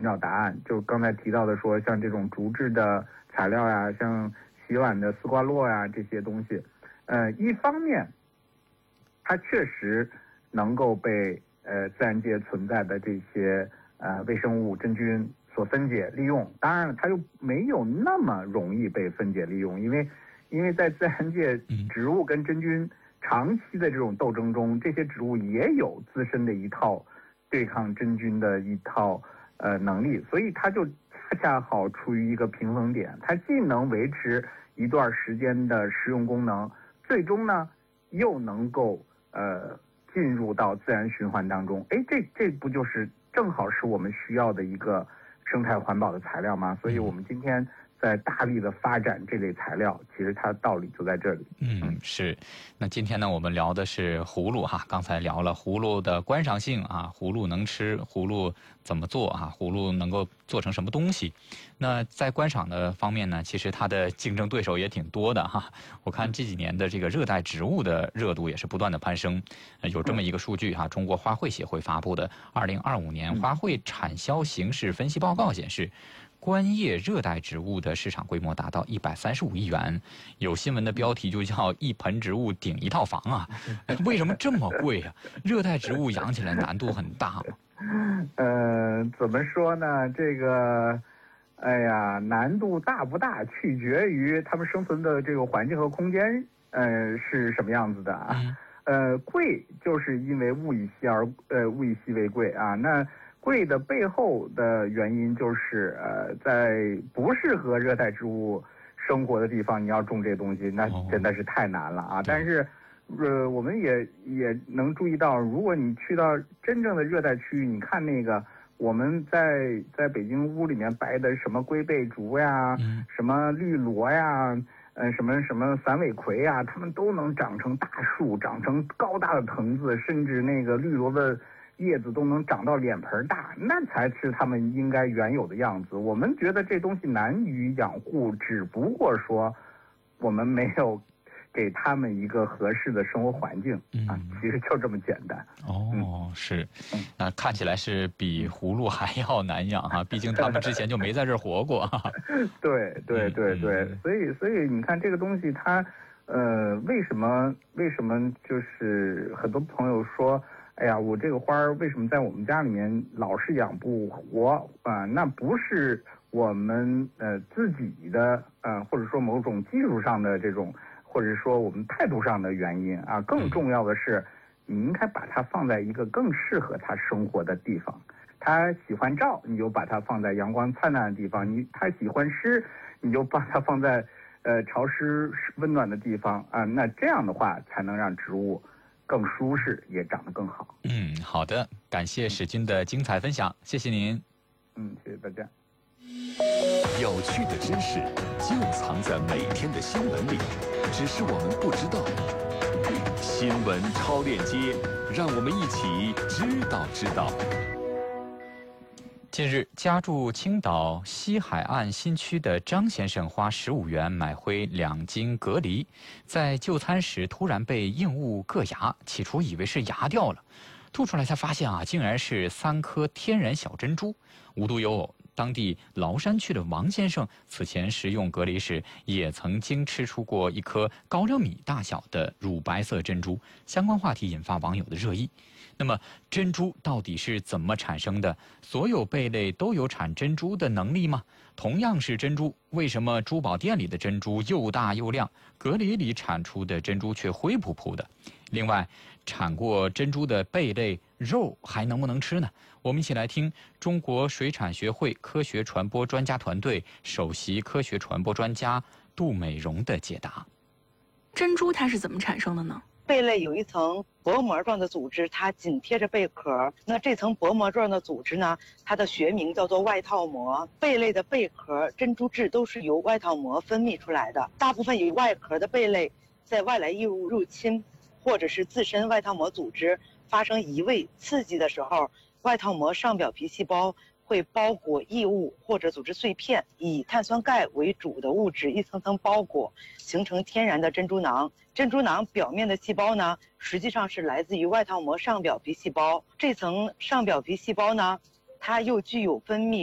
找答案。就刚才提到的说，像这种竹制的材料呀，像洗碗的丝瓜络呀这些东西，一方面它确实能够被自然界存在的这些微生物真菌所分解利用，当然了，它又没有那么容易被分解利用，因为在自然界，植物跟真菌长期的这种斗争中，这些植物也有自身的一套对抗真菌的一套能力，所以它就恰好处于一个平衡点，它既能维持一段时间的食用功能，最终呢又能够进入到自然循环当中。这不就是正好是我们需要的一个生态环保的材料吗？所以我们今天在大力的发展这类材料，其实它的道理就在这里。 是。那今天呢，我们聊的是葫芦哈，刚才聊了葫芦的观赏性啊，葫芦能吃，葫芦怎么做啊，葫芦能够做成什么东西。那在观赏的方面呢，其实它的竞争对手也挺多的哈。我看这几年的这个热带植物的热度也是不断的攀升。有这么一个数据哈，中国花卉协会发布的2025年花卉产销形势分析报告显示，观叶热带植物的市场规模达到135亿元，有新闻的标题就叫一盆植物顶一套房啊！为什么这么贵啊？热带植物养起来难度很大吗？ 怎么说呢？这个，难度大不大，取决于它们生存的这个环境和空间，是什么样子的啊？贵就是因为物以稀为贵啊。那贵的背后的原因就是，在不适合热带植物生活的地方，你要种这东西，那真的是太难了啊！但是，我们也能注意到，如果你去到真正的热带区域，你看那个我们在北京屋里面摆的什么龟背竹呀，什么绿萝呀，什么散尾葵呀，它们都能长成大树，长成高大的藤子，甚至那个绿萝的叶子都能长到脸盆大，那才是它们应该原有的样子。我们觉得这东西难于养护，只不过说我们没有给他们一个合适的生活环境啊，其实就这么简单。 是，那看起来是比葫芦还要难养哈，毕竟他们之前就没在这儿活过。 对，所以你看这个东西它，为什么就是很多朋友说，哎呀，我这个花为什么在我们家里面老是养不活啊？那不是我们自己的或者说某种技术上的这种，或者说我们态度上的原因啊。更重要的是，你应该把它放在一个更适合它生活的地方。它喜欢照，你就把它放在阳光灿烂的地方；它喜欢湿，你就把它放在潮湿温暖的地方啊。那这样的话，才能让植物更舒适，也长得更好。 好的，感谢史军的精彩分享，谢谢您。 谢谢大家。 有趣的知识就藏在每天的新闻里，只是我们不知道。新闻超链接，让我们一起知道。 近日，家住青岛西海岸新区的张先生花15元买回2斤蛤蜊，在就餐时突然被硬物硌牙，起初以为是牙掉了，吐出来才发现竟然是3颗天然小珍珠。无独有偶，当地崂山区的王先生此前食用蛤蜊时，也曾经吃出过一颗高粱米大小的乳白色珍珠。相关话题引发网友的热议。那么珍珠到底是怎么产生的？所有贝类都有产珍珠的能力吗？同样是珍珠，为什么珠宝店里的珍珠又大又亮，蛤蜊里产出的珍珠却灰扑扑的？另外，产过珍珠的贝类肉还能不能吃呢？我们一起来听中国水产学会科学传播专家团队首席科学传播专家杜美荣的解答。 珍珠它是怎么产生的呢？ 贝类有一层薄膜状的组织，它紧贴着贝壳。那这层薄膜状的组织呢，它的学名叫做外套膜。贝类的贝壳、珍珠质都是由外套膜分泌出来的。大部分有外壳的贝类，在外来异物入侵，或者是自身外套膜组织发生移位刺激的时候，外套膜上表皮细胞会包裹异物或者组织碎片，以碳酸钙为主的物质一层层包裹，形成天然的珍珠囊。珍珠囊表面的细胞呢，实际上是来自于外套膜上表皮细胞。这层上表皮细胞呢，它又具有分泌